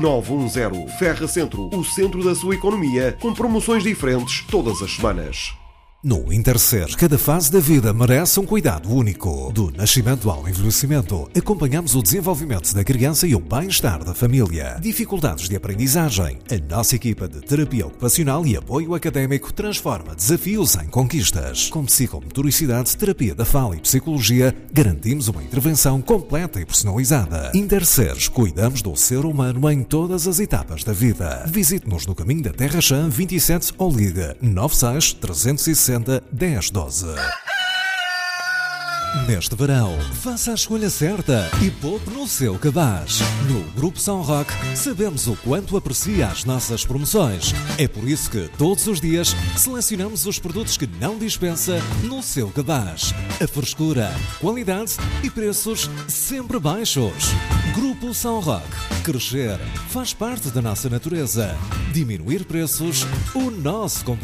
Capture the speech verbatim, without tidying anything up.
nove um zero. Ferra Centro, o centro da sua economia, com promoções diferentes todas as semanas. No Intercer, cada fase da vida merece um cuidado único. Do nascimento ao envelhecimento, acompanhamos o desenvolvimento da criança e o bem-estar da família. Dificuldades de aprendizagem. A nossa equipa de terapia ocupacional e apoio académico transforma desafios em conquistas. Com psicomotoricidade, terapia da fala e psicologia, garantimos uma intervenção completa e personalizada. Intercer, cuidamos do ser humano em todas as etapas da vida. Visite-nos no caminho da Terra Chã vinte e sete ou ligue nove seis três seis zero dez doze. Neste verão, faça a escolha certa e poupe no seu cabaz. No Grupo São Roque, sabemos o quanto aprecia as nossas promoções. É por isso que, todos os dias, selecionamos os produtos que não dispensa no seu cabaz. A frescura, qualidade e preços sempre baixos. Grupo São Roque. Crescer faz parte da nossa natureza. Diminuir preços, o nosso compromisso.